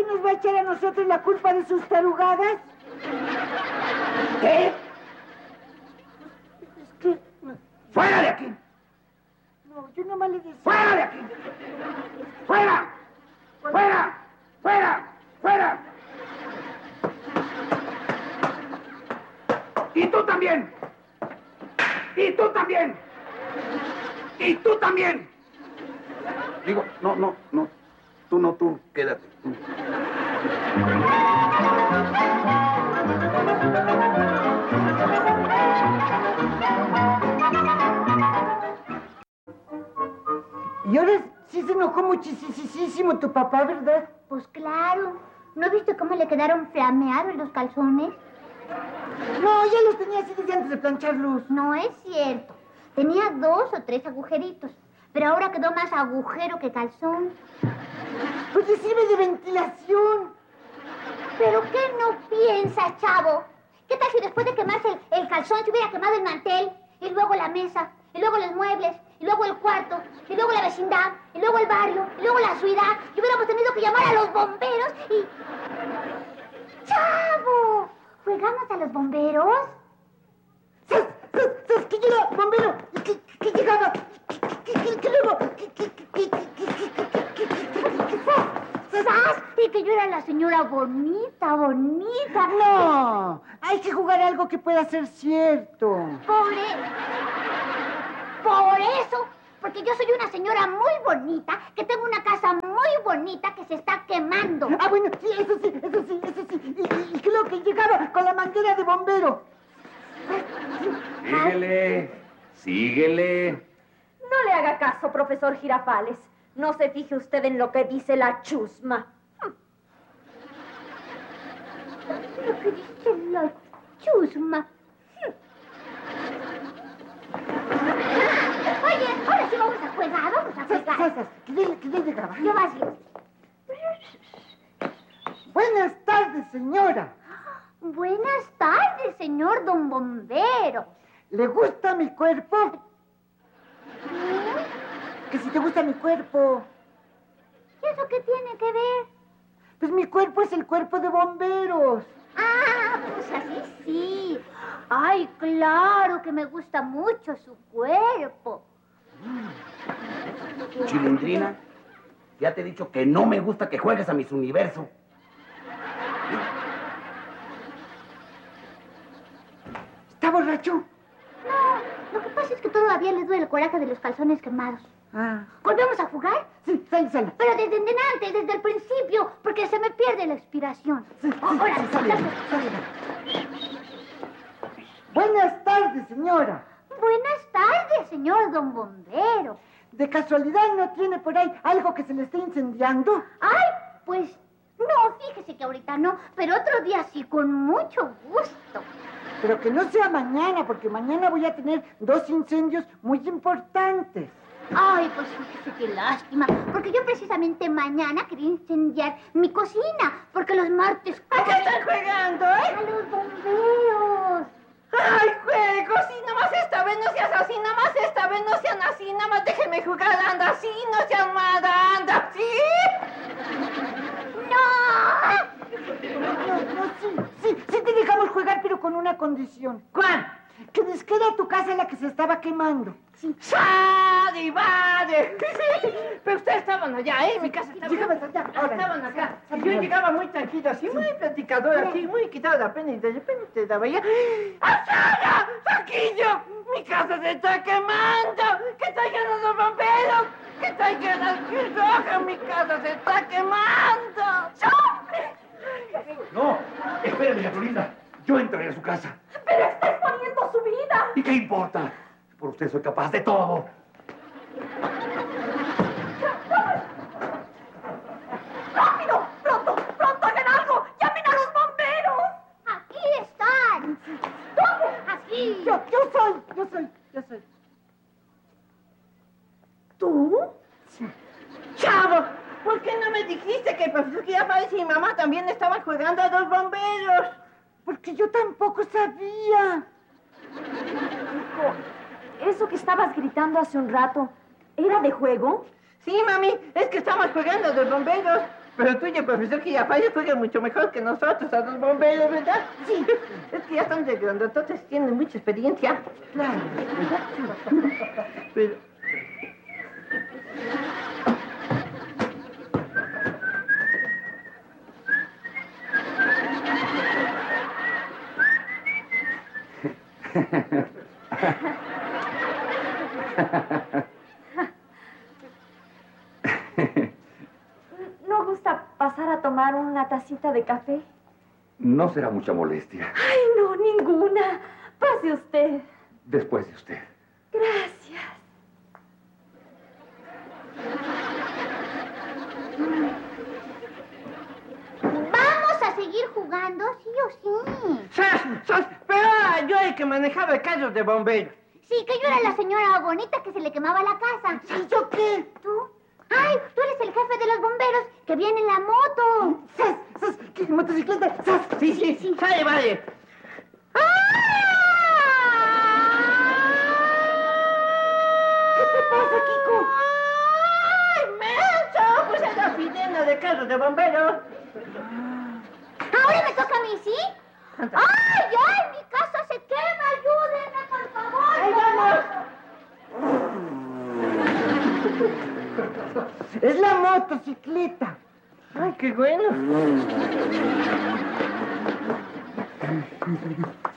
quién nos va a echar a nosotros la culpa de sus tarugadas? ¿Qué? Es que... ¡Fuera de aquí! No, yo nomás le decía... ¡Fuera de aquí! ¡Fuera! ¡Fuera! ¡Fuera! ¡Fuera! ¡Y tú también! ¡Y tú también! ¡Y tú también! Digo, no. Tú no, tú, quédate. Tú. Y ahora sí se enojó muchísimo tu papá, ¿verdad? Pues claro. ¿No viste cómo le quedaron flameados los calzones? No, ya los tenía así desde antes de plancharlos. No es cierto. Tenía 2 o 3 agujeritos. Pero ahora quedó más agujero que calzón. Pues te sirve de ventilación. ¿Pero qué no piensas, chavo? ¿Qué tal si después de quemarse el calzón se hubiera quemado el mantel? Y luego la mesa, y luego los muebles, y luego el cuarto, y luego la vecindad, y luego el barrio, y luego la ciudad. Y hubiéramos tenido que llamar a los bomberos y... ¡Chavo! ¿Jugamos a los bomberos? ¡Sas! ¡Que llega, bombero! ¡Que llegaba! ¡Que luego! ¡Sas! Y que yo era la señora bonita. No, hay que jugar algo que pueda ser cierto. Por eso, porque yo soy una señora muy bonita, que tengo una casa muy bonita que se está quemando. Ah, bueno, sí, eso sí. Y creo que llegaba con la manguera de bombero. Síguele. No le haga caso, profesor Girafales. No se fije usted en lo que dice la chusma. Lo que dice la chusma. Oye, ahora sí vamos a jugar. Sas, que ya llegaba. ¿Qué vas a decir? Buenas tardes, señora. Buenas tardes, señor don bombero. ¿Le gusta mi cuerpo? Que si te gusta mi cuerpo. ¿Y eso qué tiene que ver? Pues mi cuerpo es el cuerpo de bomberos. Ah, pues así sí. Ay, claro que me gusta mucho su cuerpo. Chilindrina, ya te he dicho que no me gusta que juegues a mis universos. ¿Está borracho? No, lo que pasa es que todavía le duele el coraje de los calzones quemados. Ah. ¿Volvemos a jugar? Sí, sale. Pero desde antes, desde el principio, porque se me pierde la inspiración. Órale, Sale. Buenas tardes, señora. Buenas tardes, señor don bombero. ¿De casualidad no tiene por ahí algo que se le esté incendiando? Ay, pues no, fíjese que ahorita no, pero otro día sí, con mucho gusto. Pero que no sea mañana, porque mañana voy a tener 2 incendios muy importantes. Ay, pues fíjese qué lástima, porque yo precisamente mañana quería incendiar mi cocina, porque los martes... ¿A qué están jugando, ¡A los bomberos! ¡Ay, juego! Si nomás esta vez no seas así, nomás esta vez no sean así, nomás déjenme jugar, anda así, no sean mala, anda así. ¡No! Sí te dejamos jugar, pero con una condición. ¿Cuál? Que desqueda tu casa la que se estaba quemando. ¡Sade, vade! Pero ustedes estaban allá, ¿eh? Mi casa estaba... Llegabas allá, ahora. Estaban acá. Sal, Yo sal. llegaba muy tranquilo, así, muy platicador, así, muy quitado la pena, y de repente daba ya... ¡Asada! ¡Saquillo! ¡Mi casa se está quemando! ¡Que traigan a los bomberos! ¡Que traigan a Cruz Roja! ¡Mi casa se está quemando! No, espérame, doña Florinda. Yo entraré a su casa. ¡Pero está exponiendo su vida! ¿Y qué importa? Por usted soy capaz de todo. ¡Rápido! ¡Pronto hagan algo! ¡Llamen a los bomberos! ¡Aquí están! ¿Dónde? ¡Aquí! Yo soy. ¿Tú? ¡Chavo! ¿Por qué no me dijiste que el profesor Girafales y mi mamá también estaban jugando a los bomberos? Porque yo tampoco sabía. Eso que estabas gritando hace un rato, ¿era de juego? Sí, mami, es que estamos jugando a los bomberos. Pero tú y el profesor Girafales juegan mucho mejor que nosotros, a los bomberos, ¿verdad? Sí. Es que ya son de grandototes, tienen mucha experiencia. Claro. Pero... ¿No gusta pasar a tomar una tacita de café? No será mucha molestia. Ay, no, ninguna. Pase usted. Después de usted. Gracias. ¿Vamos a seguir jugando, sí o sí? ¡Sas! Pero yo el que manejaba el carro de bomberos. Sí, que yo era la señora bonita que se le quemaba la casa. ¿Y yo qué? ¿Tú? ¡Ay, tú eres el jefe de los bomberos que viene en la moto! ¡Sas! ¡Sas! ¿Qué motocicleta? ¡Sas! Sí. Sale, vale. ¿Qué te pasa, Kiko? ¡Ay, menso! Pues anda pidiendo de carro de bomberos. ¿Ahora me toca a mí, sí? ¡Ay, mi casa se quema! ¡Ayúdenme, por favor! ¡Ahí vamos! Es la motocicleta. ¡Ay, qué bueno!